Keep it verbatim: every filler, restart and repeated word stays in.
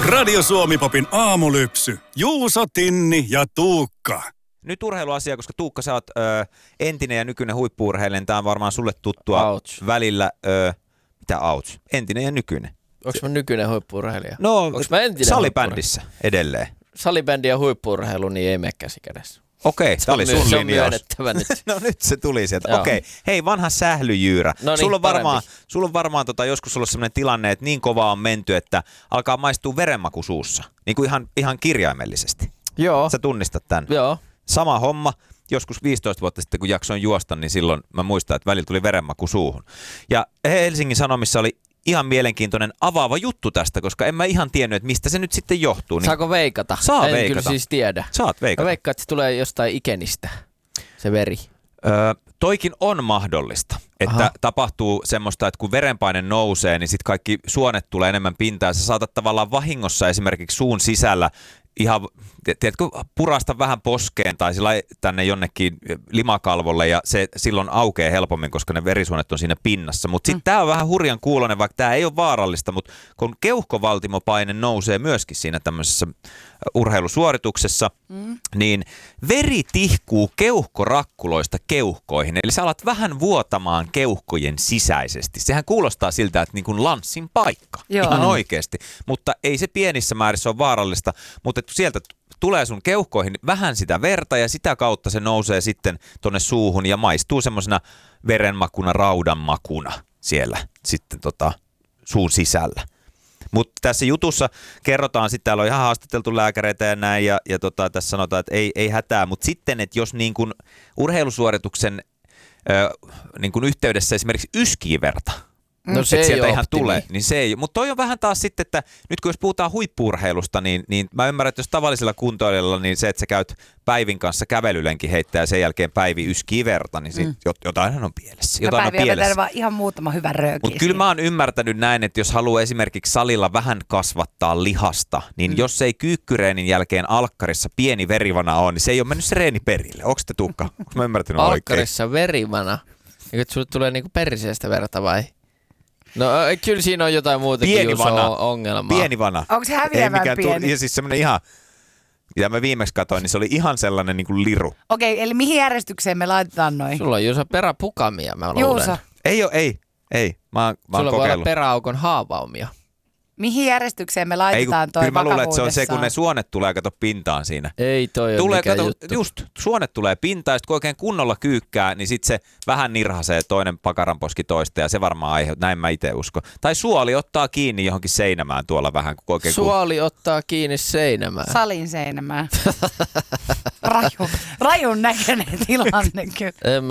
Radio Suomi-popin aamulypsy. Juuso, Tinni ja Tuukka. Nyt urheiluasia, koska Tuukka, sä oot ö, entinen ja nykyinen huippu-urheilija, tämä on varmaan sulle tuttua Ouch. välillä. Ö, mitä ouch? Entinen ja nykyinen. Onko mä nykyinen huippu-urheilija? No, Onks mä entinen salibändissä edelleen. Salibändi ja huippu-urheilu, niin ei mene käsi kädessä. Okei, tämä oli sun se on linjaus. myönnettävä nyt. No nyt se tuli sieltä. Joo. Okei, hei vanha sählyjyyrä. No niin, sulla on varmaan, parempi. sulla on varmaan tota, joskus ollut sellainen tilanne, että niin kovaa on menty, että alkaa maistua verenmaku suussa. Niin kuin ihan, ihan kirjaimellisesti. Joo, Sä tunnistat tämän. joo. Sama homma. Joskus viisitoista vuotta sitten, kun jaksoin juosta, niin silloin mä muistan, että välillä tuli verenmaku suuhun. Ja Helsingin Sanomissa oli ihan mielenkiintoinen avaava juttu tästä, koska en mä ihan tiennyt, että mistä se nyt sitten johtuu. Niin Saako veikata? Saa en veikata. kyllä siis tiedä. Saat veikata. Mä veikkaan, että se tulee jostain ikenistä, se veri. Öö, toikin on mahdollista, että Aha. tapahtuu semmoista, että kun verenpaine nousee, niin sitten kaikki suonet tulee enemmän pintaan. Sä saatat tavallaan vahingossa esimerkiksi suun sisällä ihan, tiedätkö, purasta vähän poskeen tai sillä tänne jonnekin limakalvolle ja se silloin aukeaa helpommin, koska ne verisuonet on siinä pinnassa. Mutta sitten mm. tämä on vähän hurjan kuulonen, vaikka tämä ei ole vaarallista, mutta kun keuhkovaltimopaine nousee myöskin siinä tämmöisessä urheilusuorituksessa, mm. niin veri tihkuu keuhkorakkuloista keuhkoihin. Eli sä alat vähän vuotamaan keuhkojen sisäisesti. Sehän kuulostaa siltä, että niin kuin lanssin paikka. Joo. Ihan oikeasti. Mutta ei se pienissä määrissä ole vaarallista, mutta sieltä tulee sun keuhkoihin vähän sitä verta ja sitä kautta se nousee sitten tonne suuhun ja maistuu semmoisena verenmakuna, raudanmakuna siellä sitten tota suun sisällä. Mutta tässä jutussa kerrotaan, sitten täällä on ihan haastateltu lääkäreitä ja näin, ja, ja tota, tässä sanotaan, että ei, ei hätää, mutta sitten, että jos niin kun urheilusuorituksen ö, niin kun yhteydessä esimerkiksi yskii verta, no se että sieltä ei ihan optimi. tulee, niin se ei. Mutta toi on vähän taas sitten, että nyt kun jos puhutaan huippu-urheilusta, niin, niin mä ymmärrän, että jos tavallisella kuntoilijalla, niin se, että sä käyt Päivin kanssa kävelylenkin heittää ja sen jälkeen Päivi yskii verta, niin sit mm. jotain on pielessä. Jotain Päivi on pielessä. vaan ihan muutama hyvä rööki. Mutta kyllä mä oon ymmärtänyt näin, että jos haluaa esimerkiksi salilla vähän kasvattaa lihasta, niin mm. jos ei kyykkyreenin jälkeen alkkarissa pieni verivana on, niin se ei ole mennyt se reeni perille. Onko te Tuukka? Onko mä ymmärtänyt oikein? Alkkarissa verivana? Niin, että sulle tulee niinku periseestä verta vai? No kyllä siinä on jotain muutakin Pieni vana. ongelmaa. Pieni vana. Onko se häviävän pieni? Tu- ja siis semmoinen ihan, mitä mä viimeksi katsoin, niin se oli ihan sellainen niin kuin liru. Okei, eli mihin järjestykseen me laitetaan noin? Sulla on Juuso peräpukamia, mä luulen. Juuso, Ei ole, ei, ei. Mä oon, mä oon Sulla voi olla kokeillut. peräaukon haavaumia. mihin järjestykseen me Ei, kun, laitetaan toi kyllä mä luulen, että se on se, kun ne vakavuudessaan? suonet tulee, kato pintaan siinä. Ei toi ole Tulee, mikään kato, juttu. just, suonet tulee pintaan, ja sit kun oikein kunnolla kyykkää, niin sit se vähän nirhasee toinen pakaranposki toista, ja se varmaan aiheuttaa, näin mä itse uskon. Tai suoli ottaa kiinni johonkin seinämään tuolla vähän, kun oikein... Suoli ottaa kiinni seinämään. Salin seinämään. Raju, rajun näköinen tilanne kyllä. En